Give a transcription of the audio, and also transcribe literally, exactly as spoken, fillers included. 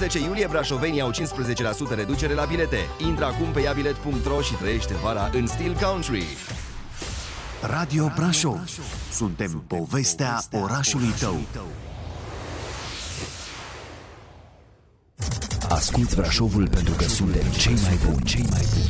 cincisprezece iulie brașovenii au cincisprezece la sută reducere la bilete. Intră acum pe iabilet punct ro și trăiește vara în stil country. Radio Brașov. Suntem povestea orașului tău. Asculți Brașovul pentru că suntem cei mai buni, cei mai buni.